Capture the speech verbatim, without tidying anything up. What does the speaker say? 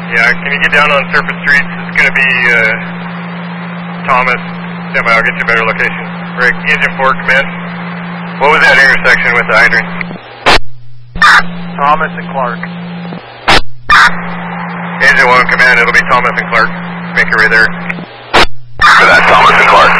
Yeah, can you get down on surface streets? It's going to be uh, Thomas. Stand by, I'll get you a better location. Rick, engine four, command. What was that intersection with the hydrant? Thomas and Clark. Engine one, command, it'll be Thomas and Clark. Make your way there. For that, Thomas and Clark.